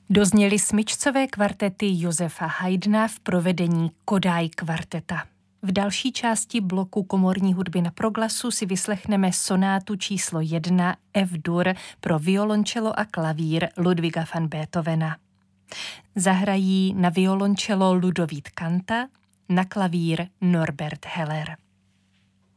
Dozněly smyčcové kvartety Josefa Haydna v provedení Kodály kvarteta. V další části bloku komorní hudby na proglasu si vyslechneme sonátu číslo 1 F-dur pro violončelo a klavír Ludwiga van Beethovena. Zahrají na violončelo Ludovít Kanta, na klavír Norbert Heller.